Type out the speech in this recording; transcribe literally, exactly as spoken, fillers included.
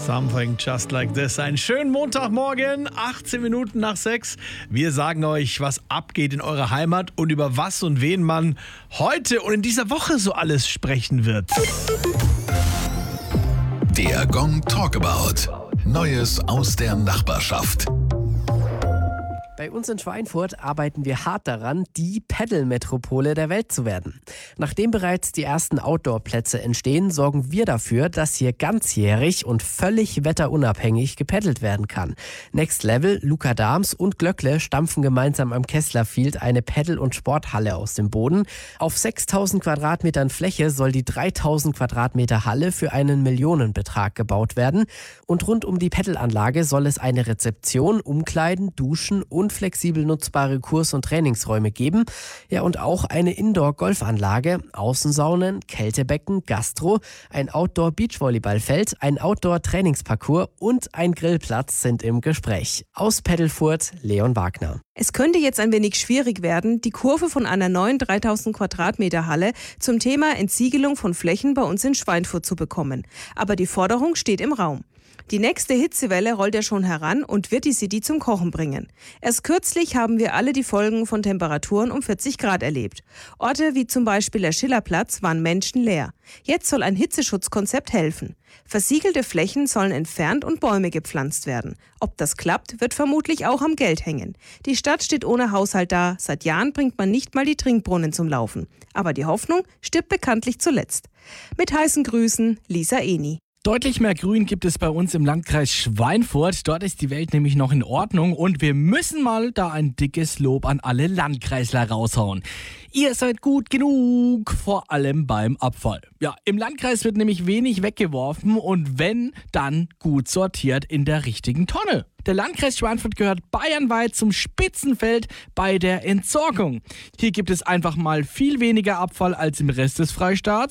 Something just like this. Einen schönen Montagmorgen, achtzehn Minuten nach sechs. Wir sagen euch, was abgeht in eurer Heimat und über was und wen man heute und in dieser Woche so alles sprechen wird. Der Gong Talkabout. Neues aus der Nachbarschaft. Bei uns in Schweinfurt arbeiten wir hart daran, die Paddle-Metropole der Welt zu werden. Nachdem bereits die ersten Outdoor-Plätze entstehen, sorgen wir dafür, dass hier ganzjährig und völlig wetterunabhängig gepaddelt werden kann. Next Level, Luca Dahms und Glöckle stampfen gemeinsam am Kessler Field eine Paddle- und Sporthalle aus dem Boden. Auf sechstausend Quadratmetern Fläche soll die dreitausend Quadratmeter Halle für einen Millionenbetrag gebaut werden. Und rund um die Paddelanlage soll es eine Rezeption, Umkleiden, Duschen und flexibel nutzbare Kurs- und Trainingsräume geben. Ja, und auch eine Indoor-Golfanlage, Außensaunen, Kältebecken, Gastro, ein Outdoor-Beachvolleyballfeld, ein Outdoor-Trainingsparcours und ein Grillplatz sind im Gespräch. Aus Paddlefurt, Leon Wagner. Es könnte jetzt ein wenig schwierig werden, die Kurve von einer neuen dreitausend Quadratmeter Halle zum Thema Entsiegelung von Flächen bei uns in Schweinfurt zu bekommen. Aber die Forderung steht im Raum. Die nächste Hitzewelle rollt ja schon heran und wird die City zum Kochen bringen. Erst kürzlich haben wir alle die Folgen von Temperaturen um vierzig Grad erlebt. Orte wie zum Beispiel der Schillerplatz waren menschenleer. Jetzt soll ein Hitzeschutzkonzept helfen. Versiegelte Flächen sollen entfernt und Bäume gepflanzt werden. Ob das klappt, wird vermutlich auch am Geld hängen. Die Stadt steht ohne Haushalt da. Seit Jahren bringt man nicht mal die Trinkbrunnen zum Laufen. Aber die Hoffnung stirbt bekanntlich zuletzt. Mit heißen Grüßen, Lisa Eni. Deutlich mehr Grün gibt es bei uns im Landkreis Schweinfurt. Dort ist die Welt nämlich noch in Ordnung und wir müssen mal da ein dickes Lob an alle Landkreisler raushauen. Ihr seid gut genug, vor allem beim Abfall. Ja, im Landkreis wird nämlich wenig weggeworfen und wenn, dann gut sortiert in der richtigen Tonne. Der Landkreis Schweinfurt gehört bayernweit zum Spitzenfeld bei der Entsorgung. Hier gibt es einfach mal viel weniger Abfall als im Rest des Freistaats.